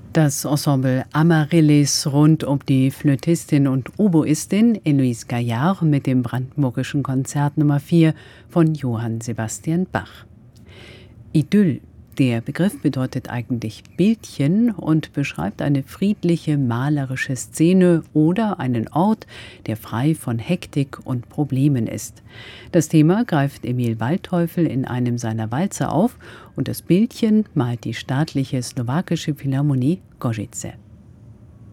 Das Ensemble Amaryllis rund um die Flötistin und Oboistin Heloise Gaillard mit dem Brandenburgischen Konzert Nummer 4 von Johann Sebastian Bach. Idyll. Der Begriff bedeutet eigentlich Bildchen und beschreibt eine friedliche, malerische Szene oder einen Ort, der frei von Hektik und Problemen ist. Das Thema greift Emil Waldteufel in einem seiner Walzer auf und das Bildchen malt die staatliche slowakische Philharmonie Košice.